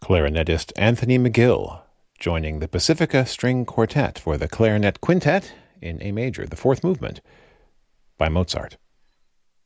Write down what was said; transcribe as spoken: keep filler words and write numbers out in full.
Clarinetist Anthony McGill, joining the Pacifica String Quartet for the Clarinet Quintet in A major, the fourth movement by Mozart.